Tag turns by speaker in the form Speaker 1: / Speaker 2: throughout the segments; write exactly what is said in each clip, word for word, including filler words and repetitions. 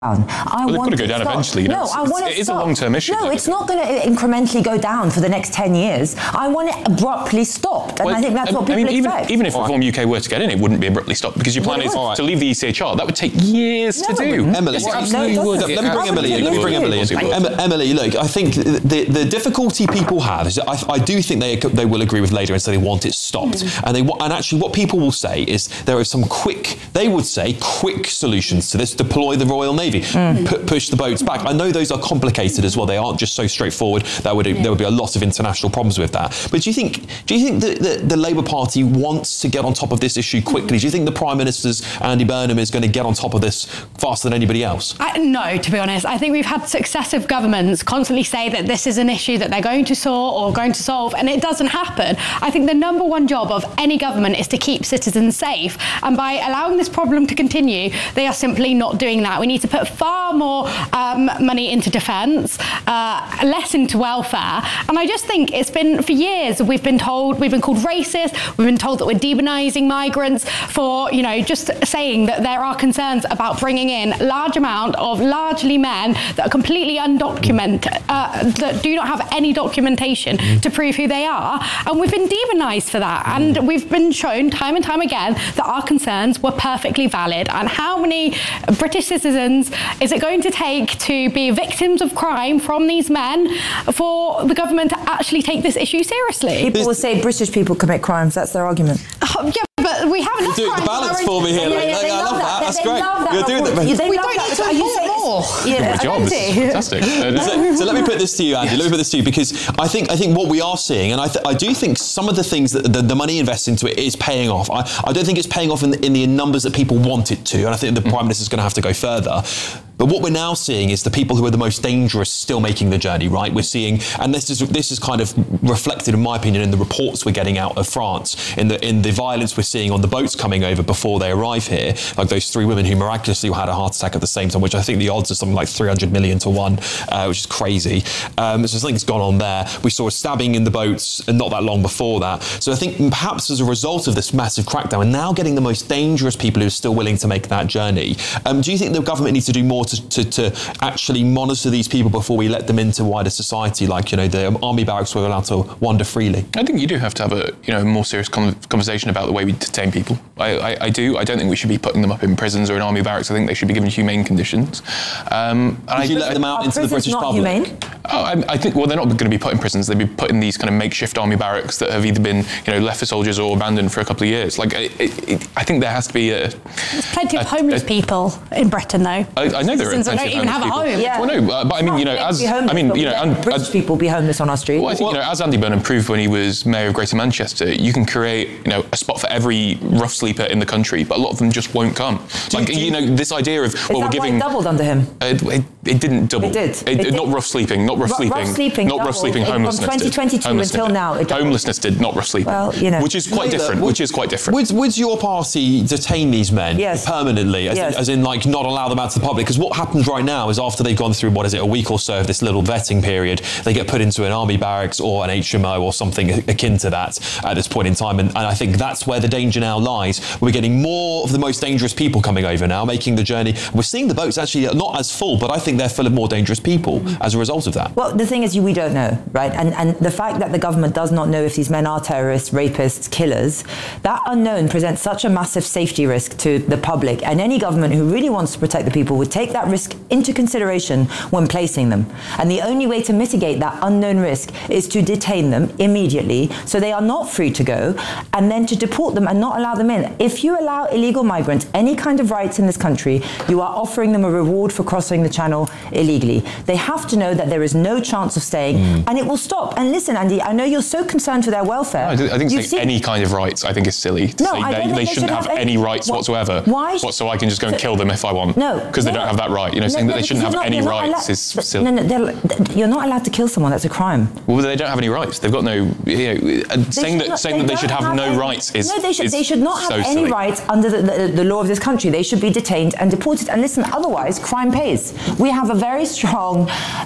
Speaker 1: I
Speaker 2: well, they've got to go down eventually. You know,
Speaker 1: no, I want
Speaker 2: it is a long-term issue.
Speaker 1: No, it's not going to incrementally go down for the next ten years. I want it abruptly stopped, and well, I think that's what people
Speaker 2: I mean,
Speaker 1: expect.
Speaker 2: Even, even if Reform U K were to get in, it wouldn't be abruptly stopped because your plan well, is to leave the E C H R. That would take years
Speaker 1: no,
Speaker 2: to do.
Speaker 3: Emily,
Speaker 2: yes, it absolutely
Speaker 1: no, it
Speaker 2: would.
Speaker 3: Let me bring Emily in. Let me bring Emily in. Emily, look, I think the the difficulty people have is that I, I do think they they will agree with Labour and say they want it stopped. Mm. And they and actually what people will say is there are some quick, they would say quick solutions to this. Deploy the Royal Navy, mm. pu- push the boats back. I know those are complicated as well. They aren't just so straightforward. That would yeah. there would be a lot of international problems with that. But do you think do you think that the, the Labour Party wants to get on top of this issue quickly? Do you think the Prime Minister's Andy Burnham is going to get on top of this faster than anybody else?
Speaker 4: I, no, to be honest. I think we've had successive governments constantly say that this is an issue that they're going to solve or going to solve, and it doesn't happen. I think the number one job of any government is to keep citizens safe, and by allowing this problem to continue, they are simply not doing that. We need to put far more um, money into defence, uh, less into welfare, and I just think it's been, for years, we've been told, we've been called racist, we've been told that we're demonising migrants for, you know, just saying that there are concerns about bringing in large amount of largely men that are completely undocumented, uh, that do not have any documentation to prove who they are, and we've been demonised for that, and we've been shown time and time again that our concerns were perfectly valid. And how many British citizens is it going to take to be victims of crime from these men for the government to actually take this issue seriously?
Speaker 1: People will say British people commit crimes. That's their argument.
Speaker 4: Oh, yeah, but we have enough
Speaker 3: you do
Speaker 4: crimes.
Speaker 3: the balance for me here.
Speaker 1: Yeah,
Speaker 3: like,
Speaker 1: yeah,
Speaker 3: like, I love that. that. That's
Speaker 1: they
Speaker 3: great.
Speaker 1: That
Speaker 3: You're doing that.
Speaker 1: They
Speaker 4: we
Speaker 1: love
Speaker 4: don't
Speaker 1: that.
Speaker 4: need to import more.
Speaker 1: Yeah,
Speaker 2: Good job. This is fantastic.
Speaker 3: so, so let me put this to you, Andy. Let me put this to you because I think I think what we are seeing, and I th- I do think some of the things that the, the money invested into it is paying off. I, I don't think it's paying off in the, in the numbers that people want it to, and I think the Prime Minister is going to have to go further. But what we're now seeing is the people who are the most dangerous still making the journey, right? We're seeing, and this is this is kind of reflected, in my opinion, in the reports we're getting out of France, in the in the violence we're seeing on the boats coming over before they arrive here, like those three women who miraculously had a heart attack at the same time, which I think the odds are something like three hundred million to one, uh, which is crazy. Um, so something's gone on there. We saw a stabbing in the boats, and not that long before that. So I think perhaps as a result of this massive crackdown, we're now getting the most dangerous people who are still willing to make that journey. Um, do you think the government needs to do more to To, to actually monitor these people before we let them into wider society, like, you know, the army barracks were allowed to wander freely?
Speaker 2: I think you do have to have a, you know, more serious con- conversation about the way we detain people. I, I, I do. I don't think we should be putting them up in prisons or in army barracks. I think they should be given humane conditions. Um, and
Speaker 3: Would you
Speaker 2: I,
Speaker 3: let them out
Speaker 1: Are
Speaker 3: into the British
Speaker 1: not
Speaker 3: public?
Speaker 1: Humane?
Speaker 2: Oh, I, I think, well, they're not going to be put in prisons. They'd be put in these kind of makeshift army barracks that have either been, you know, left for soldiers or abandoned for a couple of years. Like, it, it, I think there has to be a...
Speaker 4: There's plenty of
Speaker 2: a,
Speaker 4: homeless
Speaker 2: a,
Speaker 4: people in Britain, though.
Speaker 2: I, I know there are plenty
Speaker 4: don't
Speaker 2: of
Speaker 4: even have a
Speaker 2: people.
Speaker 4: home.
Speaker 1: Yeah.
Speaker 2: Well, no, uh, but I mean, you know, as
Speaker 1: homeless,
Speaker 2: I mean, you know, and,
Speaker 1: British
Speaker 2: uh,
Speaker 1: people be homeless on our street.
Speaker 2: Well, I think,
Speaker 1: well,
Speaker 2: you know, as Andy Burnham proved when he was mayor of Greater Manchester, you can create, you know, a spot for every rough sleeper in the country, but a lot of them just won't come. Like, you, you know, this idea of, well,
Speaker 1: is
Speaker 2: we're
Speaker 1: that
Speaker 2: giving...
Speaker 1: Why it doubled under him?
Speaker 2: It, it, it didn't double.
Speaker 1: It did.
Speaker 2: It,
Speaker 1: It did.
Speaker 2: Not rough sleeping, not rough
Speaker 1: R-
Speaker 2: sleeping.
Speaker 1: rough sleeping
Speaker 2: Not rough
Speaker 1: doubled.
Speaker 2: sleeping,
Speaker 1: It-
Speaker 2: homelessness
Speaker 1: From twenty twenty-two
Speaker 2: did. Homelessness
Speaker 1: until
Speaker 2: did.
Speaker 1: now, it doubled.
Speaker 2: Homelessness did, not rough sleeping.
Speaker 1: Well, you know.
Speaker 2: Which is quite
Speaker 3: Labour,
Speaker 2: different,
Speaker 3: would,
Speaker 2: which is quite different.
Speaker 3: Would, would your party detain these men
Speaker 1: yes.
Speaker 3: permanently, as,
Speaker 1: yes.
Speaker 3: in, as in, like, not allow them out to the public? Because what happens right now is after they've gone through, what is it, a week or so of this little vetting period, they get put into an army barracks or an H M O or something akin to that at this point in time. And, and I think that's where the danger now lies. We're getting more of the most dangerous people coming over now, making the journey. We're seeing the boats actually not as full, but I think they're full of more dangerous people mm-hmm. as a result of that.
Speaker 1: Well, the thing is, we don't know, right? And and the fact that the government does not know if these men are terrorists, rapists, killers, that unknown presents such a massive safety risk to the public. And any government who really wants to protect the people would take that risk into consideration when placing them. And the only way to mitigate that unknown risk is to detain them immediately so they are not free to go, and then to deport them and not allow them in. If you allow illegal migrants any kind of rights in this country, you are offering them a reward for crossing the channel illegally. They have to know that there is no chance of staying, mm. and it will stop. And listen, Andy, I know you're so concerned for their welfare.
Speaker 2: No, I, th- I think
Speaker 1: You've
Speaker 2: saying
Speaker 1: seen...
Speaker 2: any kind of rights, I think, is silly. To
Speaker 1: no,
Speaker 2: say
Speaker 1: I
Speaker 2: they,
Speaker 1: don't
Speaker 2: they,
Speaker 1: think
Speaker 2: shouldn't
Speaker 1: should
Speaker 2: have, have any, any rights
Speaker 1: what,
Speaker 2: whatsoever.
Speaker 1: Why?
Speaker 2: What, so I can just go and kill them if I want?
Speaker 1: No.
Speaker 2: Because they
Speaker 1: no,
Speaker 2: don't have that right. You know,
Speaker 1: no,
Speaker 2: saying
Speaker 1: no,
Speaker 2: that they shouldn't have
Speaker 1: not,
Speaker 2: any rights
Speaker 1: allo-
Speaker 2: is silly.
Speaker 1: No, no, you're not allowed to kill someone. That's a crime.
Speaker 2: Well, they don't have any rights. They've got no... You know, saying that,
Speaker 1: not,
Speaker 2: saying that they should have, have no
Speaker 1: any,
Speaker 2: rights is
Speaker 1: No, they should,
Speaker 2: is
Speaker 1: they should not have
Speaker 2: so
Speaker 1: any
Speaker 2: silly.
Speaker 1: rights under the, the, the law of this country. They should be detained and deported. And listen, otherwise, crime pays. We have a very strong,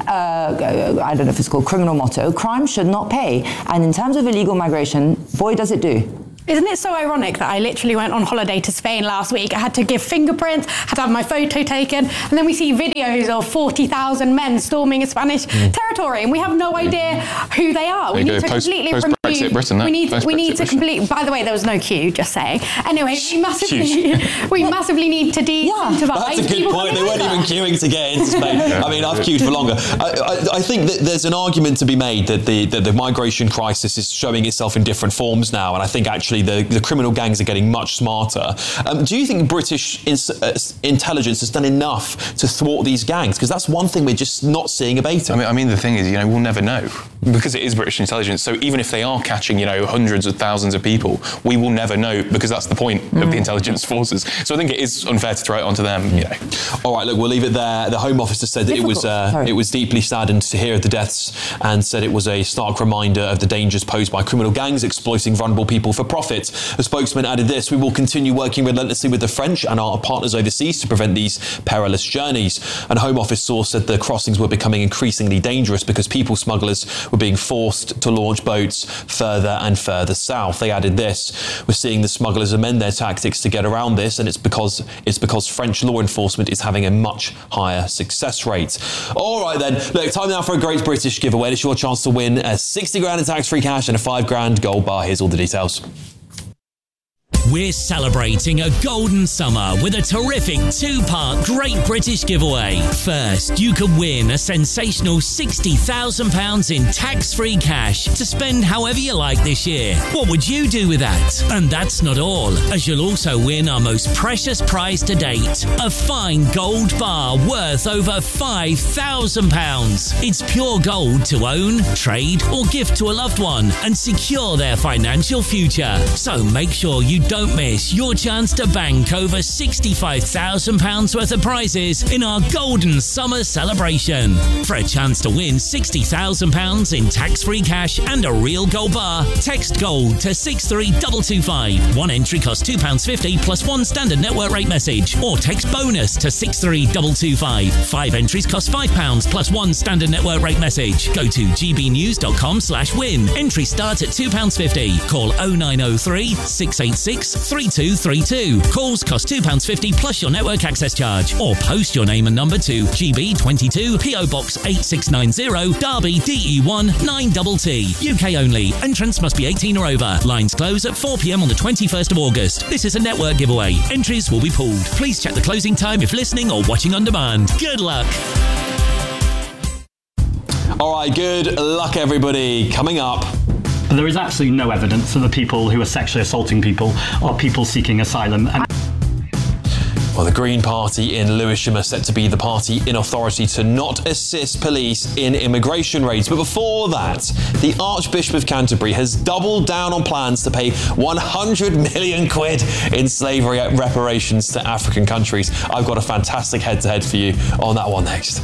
Speaker 1: uh, I don't know if it's called criminal motto, crime should not pay. And in terms of illegal migration, boy, does it do.
Speaker 4: Isn't it so ironic that I literally went on holiday to Spain last week? I had to give fingerprints, had to have my photo taken, and then we see videos of forty thousand men storming a Spanish mm. territory, and we have no idea who they are.
Speaker 2: There
Speaker 4: we need
Speaker 2: go.
Speaker 4: to
Speaker 2: Post,
Speaker 4: completely
Speaker 2: post
Speaker 4: remove.
Speaker 2: Brexit Britain,
Speaker 4: we need.
Speaker 2: Post
Speaker 4: we need
Speaker 2: Brexit
Speaker 4: to completely. By the way, there was no queue. Just saying. Anyway, we massively, we massively need to de-incentivize.
Speaker 3: Yeah, that's a good point. They weren't even queuing to get into Spain. I mean, I've queued for longer. I, I, I think that there's an argument to be made that the that the migration crisis is showing itself in different forms now, and I think actually the, the criminal gangs are getting much smarter. Um, do you think British in, uh, intelligence has done enough to thwart these gangs? Because that's one thing we're just not seeing abated.
Speaker 2: I mean, I mean, the thing is, you know, we'll never know because it is British intelligence. So even if they are catching, you know, hundreds of thousands of people, we will never know because that's the point mm. of the intelligence forces. So I think it is unfair to throw it onto them. You know.
Speaker 3: All right, look, we'll leave it there. The Home Office has said that Difficult. it was uh, it was deeply saddened to hear of the deaths and said it was a stark reminder of the dangers posed by criminal gangs exploiting vulnerable people for profit. A spokesman added this: "We will continue working relentlessly with the French and our partners overseas to prevent these perilous journeys." And a Home Office source said the crossings were becoming increasingly dangerous because people smugglers were being forced to launch boats further and further south. They added this: "We're seeing the smugglers amend their tactics to get around this, and it's because it's because French law enforcement is having a much higher success rate." All right then, look, time now for a Great British giveaway. It's your chance to win a sixty grand in tax-free cash and a five grand gold bar. Here's all the details.
Speaker 5: We're celebrating a golden summer with a terrific two-part Great British giveaway. First, you could win a sensational sixty thousand pounds in tax-free cash to spend however you like this year. What would you do with that? And that's not all, as you'll also win our most precious prize to date, a fine gold bar worth over five thousand pounds. It's pure gold to own, trade or gift to a loved one and secure their financial future. So make sure you don't Don't miss your chance to bank over sixty-five thousand pounds worth of prizes in our Golden Summer celebration. For a chance to win sixty thousand pounds in tax-free cash and a real gold bar, text GOLD to six three two two five. One entry costs two pounds fifty plus one standard network rate message, or text BONUS to six three two two five. Five entries cost five pounds plus one standard network rate message. Go to gbnews.com slash win. Entry starts at two pounds fifty. Call oh nine oh three, six eight six, three two three two. Calls cost two pounds fifty plus your network access charge, or post your name and number to G B twenty-two P O Box eight six nine zero, Derby D E one nine T T. U K only. Entrants must be eighteen or over. Lines close at four p.m. on the twenty-first of August. This is a network giveaway. Entries will be pooled. Please check the closing time if listening or watching on demand. Good luck.
Speaker 3: All right, good luck, everybody. Coming up.
Speaker 6: There is absolutely no evidence that the people who are sexually assaulting people are people seeking asylum. And
Speaker 3: well, the Green Party in Lewisham are set to be the party in authority to not assist police in immigration raids. But before that, the Archbishop of Canterbury has doubled down on plans to pay one hundred million quid in slavery reparations to African countries. I've got a fantastic head-to-head for you on that one next.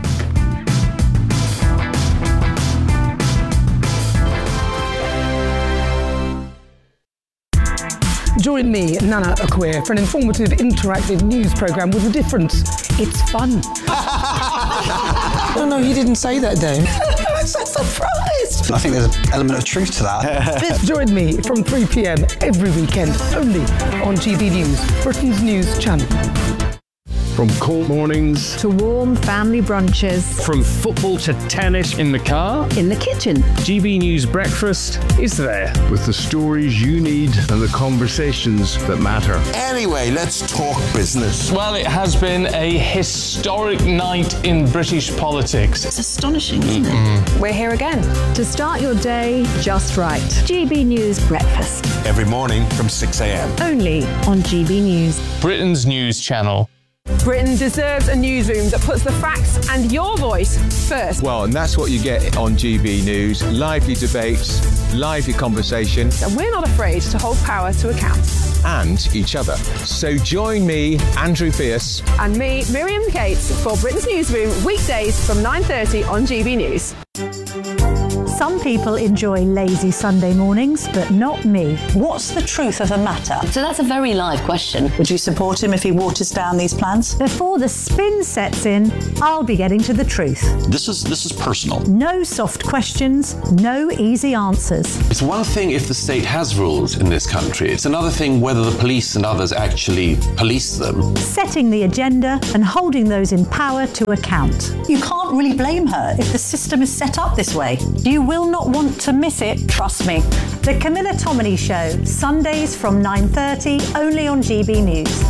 Speaker 7: Join me, Nana Akwe, for an informative, interactive news programme with a difference. It's fun.
Speaker 8: No, no, he didn't say that, Dave.
Speaker 7: I'm so surprised.
Speaker 8: I think there's an element of truth to that.
Speaker 7: Join me from three p.m. every weekend, only on G B News, Britain's news channel.
Speaker 9: From cold mornings
Speaker 10: to warm family brunches,
Speaker 9: from football to tennis in the car,
Speaker 10: in the kitchen,
Speaker 9: G B News Breakfast is there with the stories you need and the conversations that matter.
Speaker 11: Anyway, let's talk business.
Speaker 12: Well, it has been a historic night in British politics.
Speaker 13: It's astonishing, isn't it?
Speaker 12: Mm-hmm.
Speaker 10: We're here again to start your day just right. G B News Breakfast.
Speaker 11: Every morning from six a.m.
Speaker 10: Only on G B News,
Speaker 12: Britain's news channel.
Speaker 14: Britain deserves a newsroom that puts the facts and your voice first.
Speaker 15: Well, and that's what you get on G B News. Lively debates, lively conversation.
Speaker 14: And we're not afraid to hold power to account.
Speaker 15: And each other. So join me, Andrew Pierce.
Speaker 14: And me, Miriam Cates, for Britain's Newsroom, weekdays from nine thirty on G B News.
Speaker 13: Some people enjoy lazy Sunday mornings, but not me.
Speaker 16: What's the truth of the matter? So that's a very live question. Would you support him if he waters down these plans?
Speaker 13: Before the spin sets in, I'll be getting to the truth.
Speaker 3: This is this is personal.
Speaker 13: No soft questions, no easy answers.
Speaker 17: It's one thing if the state has rules in this country. It's another thing whether the police and others actually police them.
Speaker 13: Setting the agenda and holding those in power to account.
Speaker 16: You can't really blame her if the system is set up this way. You will not want to miss it, trust me.
Speaker 13: The Camilla Tominey Show, Sundays from nine thirty, only on G B News.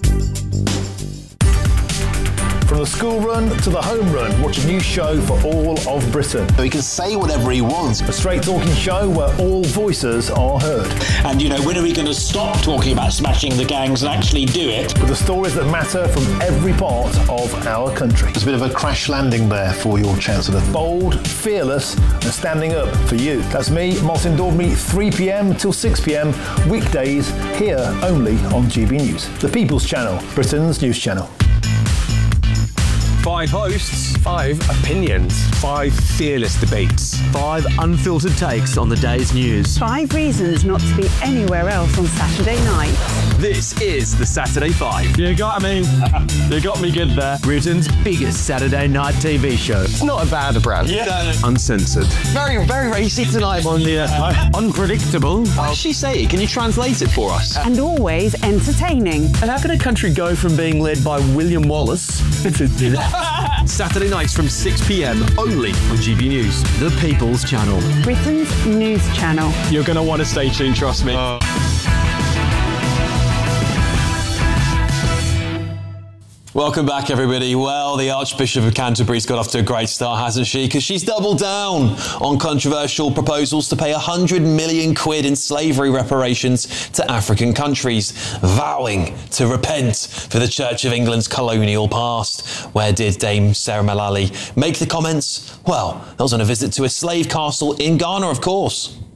Speaker 18: From the school run to the home run, watch a new show for all of Britain.
Speaker 3: So he can say whatever he wants.
Speaker 18: A straight talking show where all voices are heard.
Speaker 19: And, you know, when are we going to stop talking about smashing the gangs and actually do it?
Speaker 18: With the stories that matter from every part of our country. There's a bit of a crash landing there for your Chancellor. Bold, fearless and standing up for you. That's me, Martin Daubney, three p.m. till six p.m. weekdays here only on G B News. The People's Channel, Britain's news channel.
Speaker 20: Five hosts, five opinions, five fearless debates, five unfiltered takes on the day's news.
Speaker 21: Five reasons not to be anywhere else on Saturday night.
Speaker 20: This is the Saturday Five. You got me. You got me good there. Britain's biggest Saturday night T V show. It's not a bad brand. Yeah. Uncensored.
Speaker 3: Very, very racy tonight.
Speaker 20: On the uh, unpredictable.
Speaker 3: What does she say? Can you translate it for us?
Speaker 21: And always entertaining.
Speaker 20: And how can a country go from being led by William Wallace Saturday nights from six p.m. only on G B News, the People's Channel.
Speaker 21: Britain's news channel.
Speaker 20: You're going to want to stay tuned, trust me. Uh.
Speaker 3: Welcome back, everybody. Well, the Archbishop of Canterbury's got off to a great start, hasn't she? Because she's doubled down on controversial proposals to pay one hundred million quid in slavery reparations to African countries, vowing to repent for the Church of England's colonial past. Where did Dame Sarah Malali make the comments? Well, that was on a visit to a slave castle in Ghana, of course.